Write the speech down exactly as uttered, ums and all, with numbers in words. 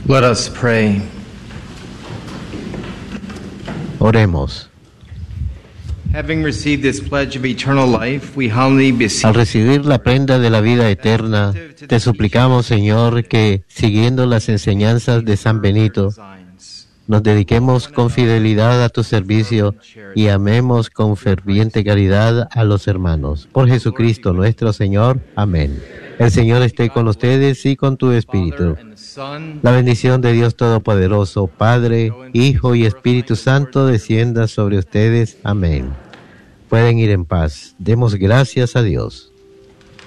Let us pray. Oremos. Having received this pledge of eternal life, we humbly beseech. Al recibir la prenda de la vida eterna, te suplicamos, Señor, que, siguiendo las enseñanzas de San Benito, nos dediquemos con fidelidad a tu servicio y amemos con ferviente caridad a los hermanos. Por Jesucristo nuestro Señor. Amén. El Señor esté con ustedes y con tu espíritu. La bendición de Dios Todopoderoso, Padre, Hijo y Espíritu Santo, descienda sobre ustedes. Amén. Pueden ir en paz. Demos gracias a Dios.